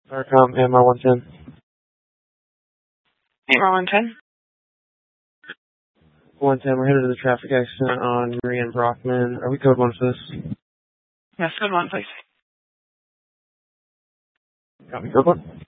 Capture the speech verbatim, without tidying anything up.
Starcom, M R one ten. M R one ten. one ten, we're headed to the traffic accident on Marie and Brockman. Are we code one for this? Yes, code one, please. Copy, code one.